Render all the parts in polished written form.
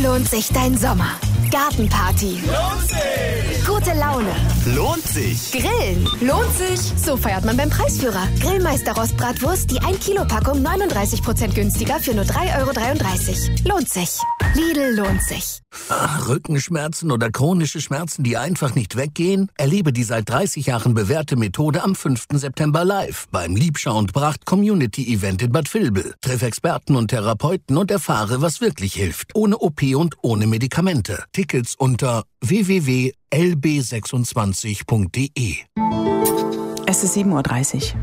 lohnt sich dein Sommer? Gartenparty. Lohnt sich! Gute Laune. Lohnt sich! Grillen. Lohnt sich. So feiert man beim Preisführer. Grillmeister Rostbratwurst, die 1 Kilo Packung 39% günstiger für nur 3,33 €. Lohnt sich. Lidl lohnt sich. Rückenschmerzen oder chronische Schmerzen, die einfach nicht weggehen? Erlebe die seit 30 Jahren bewährte Methode am 5. September live beim Liebschau und Bracht Community Event in Bad Vilbel. Treff Experten und Therapeuten und erfahre, was wirklich hilft. Ohne OP und ohne Medikamente. Tickets unter www.lb26.de. Es ist 7:30 Uhr.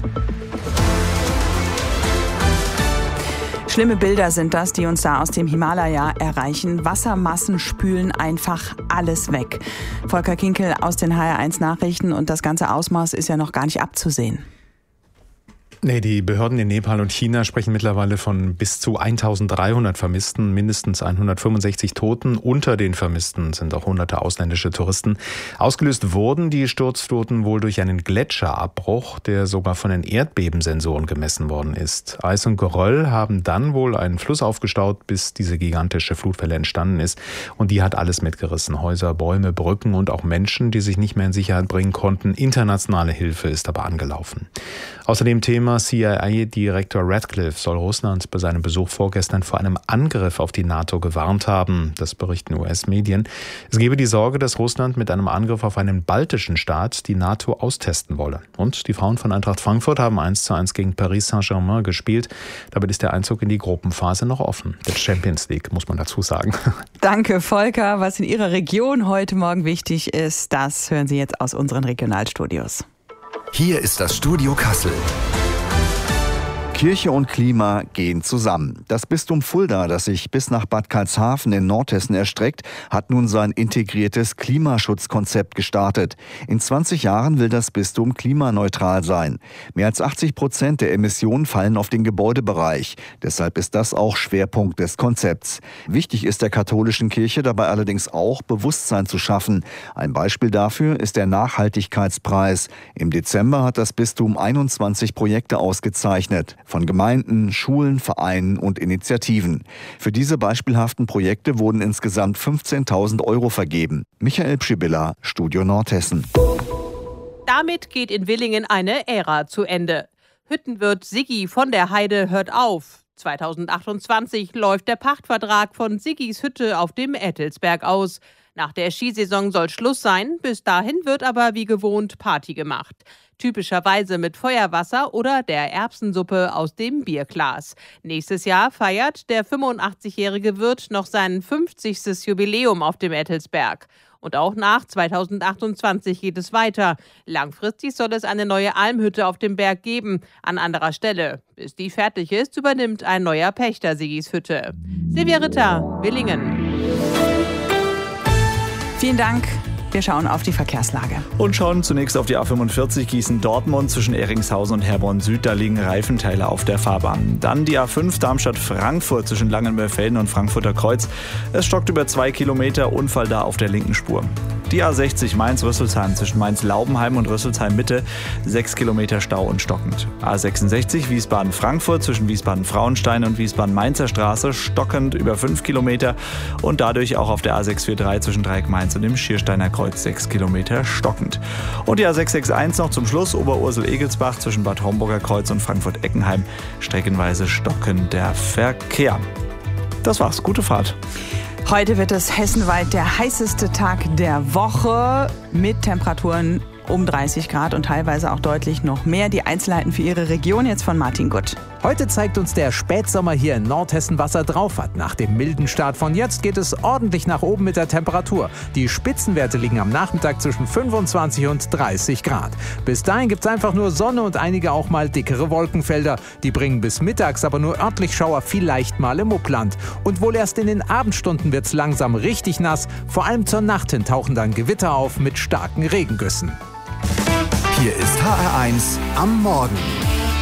Schlimme Bilder sind das, die uns da aus dem Himalaya erreichen. Wassermassen spülen einfach alles weg. Volker Kinkel aus den HR1 Nachrichten, und das ganze Ausmaß ist ja noch gar nicht abzusehen. Nee, die Behörden in Nepal und China sprechen mittlerweile von bis zu 1300 Vermissten, mindestens 165 Toten. Unter den Vermissten sind auch hunderte ausländische Touristen. Ausgelöst wurden die Sturzfluten wohl durch einen Gletscherabbruch, der sogar von den Erdbebensensoren gemessen worden ist. Eis und Geröll haben dann wohl einen Fluss aufgestaut, bis diese gigantische Flutwelle entstanden ist. Und die hat alles mitgerissen. Häuser, Bäume, Brücken und auch Menschen, die sich nicht mehr in Sicherheit bringen konnten. Internationale Hilfe ist aber angelaufen. Außerdem Thema: CIA-Direktor Ratcliffe soll Russland bei seinem Besuch vorgestern vor einem Angriff auf die NATO gewarnt haben. Das berichten US-Medien. Es gebe die Sorge, dass Russland mit einem Angriff auf einen baltischen Staat die NATO austesten wolle. Und die Frauen von Eintracht Frankfurt haben 1:1 gegen Paris Saint-Germain gespielt. Damit ist der Einzug in die Gruppenphase noch offen. Der Champions League, muss man dazu sagen. Danke, Volker. Was in Ihrer Region heute Morgen wichtig ist, das hören Sie jetzt aus unseren Regionalstudios. Hier ist das Studio Kassel. Kirche und Klima gehen zusammen. Das Bistum Fulda, das sich bis nach Bad Karlshafen in Nordhessen erstreckt, hat nun sein integriertes Klimaschutzkonzept gestartet. In 20 Jahren will das Bistum klimaneutral sein. Mehr als 80% der Emissionen fallen auf den Gebäudebereich. Deshalb ist das auch Schwerpunkt des Konzepts. Wichtig ist der katholischen Kirche dabei allerdings auch, Bewusstsein zu schaffen. Ein Beispiel dafür ist der Nachhaltigkeitspreis. Im Dezember hat das Bistum 21 Projekte ausgezeichnet. Von Gemeinden, Schulen, Vereinen und Initiativen. Für diese beispielhaften Projekte wurden insgesamt 15.000 € vergeben. Michael Pschibilla, Studio Nordhessen. Damit geht in Willingen eine Ära zu Ende. Hüttenwirt Siggi von der Heide hört auf. 2028 läuft der Pachtvertrag von Siggis Hütte auf dem Ettelsberg aus. Nach der Skisaison soll Schluss sein, bis dahin wird aber wie gewohnt Party gemacht. Typischerweise mit Feuerwasser oder der Erbsensuppe aus dem Bierglas. Nächstes Jahr feiert der 85-jährige Wirt noch sein 50. Jubiläum auf dem Ettelsberg. Und auch nach 2028 geht es weiter. Langfristig soll es eine neue Almhütte auf dem Berg geben, an anderer Stelle. Bis die fertig ist, übernimmt ein neuer Pächter Siggis Hütte. Silvia Ritter, Willingen. Vielen Dank. Wir schauen auf die Verkehrslage. Und schauen zunächst auf die A45 Gießen-Dortmund zwischen Ehringshausen und Herborn-Süd. Da liegen Reifenteile auf der Fahrbahn. Dann die A5 Darmstadt-Frankfurt zwischen Langenmörfelden und Frankfurter Kreuz. Es stockt über 2 Kilometer, Unfall da auf der linken Spur. Die A60 Mainz-Rüsselsheim zwischen Mainz-Laubenheim und Rüsselsheim-Mitte. 6 Kilometer Stau und stockend. A66 Wiesbaden-Frankfurt zwischen Wiesbaden-Frauenstein und Wiesbaden-Mainzer Straße. Stockend über 5 Kilometer. Und dadurch auch auf der A643 zwischen Dreieck-Mainz und dem Schiersteiner Kreuz 6 Kilometer stockend. Und die A661 noch zum Schluss, Oberursel-Egelsbach zwischen Bad Homburger Kreuz und Frankfurt-Eckenheim. Streckenweise stockender Verkehr. Das war's. Gute Fahrt. Heute wird es hessenweit der heißeste Tag der Woche mit Temperaturen um 30 Grad und teilweise auch deutlich noch mehr. Die Einzelheiten für Ihre Region jetzt von Martin Gutt. Heute zeigt uns der Spätsommer hier in Nordhessen, was er drauf hat. Nach dem milden Start von jetzt geht es ordentlich nach oben mit der Temperatur. Die Spitzenwerte liegen am Nachmittag zwischen 25 und 30 Grad. Bis dahin gibt es einfach nur Sonne und einige auch mal dickere Wolkenfelder. Die bringen bis mittags aber nur örtlich Schauer, vielleicht mal im Upland. Und wohl erst in den Abendstunden wird es langsam richtig nass. Vor allem zur Nacht hin tauchen dann Gewitter auf mit starken Regengüssen. Hier ist HR1 am Morgen.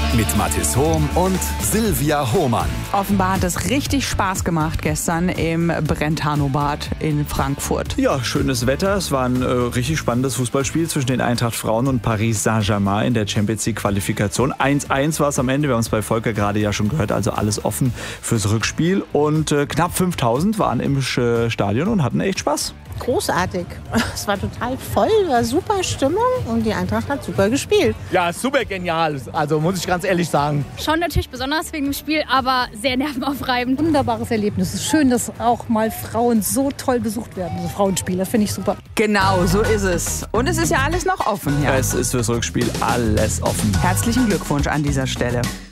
mit Mathis Hohm und Silvia Hohmann. Offenbar hat es richtig Spaß gemacht gestern im Brentano-Bad in Frankfurt. Ja, schönes Wetter. Es war ein richtig spannendes Fußballspiel zwischen den Eintracht Frauen und Paris Saint-Germain in der Champions League Qualifikation. 1-1 war es am Ende. Wir haben es bei Volker gerade ja schon gehört. Also alles offen fürs Rückspiel. Und knapp 5000 waren im Stadion und hatten echt Spaß. Großartig. Es war total voll, war super Stimmung und die Eintracht hat super gespielt. Ja, super genial. Also muss ich ganz ehrlich sagen. Schon natürlich besonders wegen dem Spiel, aber sehr nervenaufreibend. Wunderbares Erlebnis. Es ist schön, dass auch mal Frauen so toll besucht werden. Also Frauenspiel, das finde ich super. Genau, so ist es. Und es ist ja alles noch offen. Ja. Es ist fürs Rückspiel alles offen. Herzlichen Glückwunsch an dieser Stelle.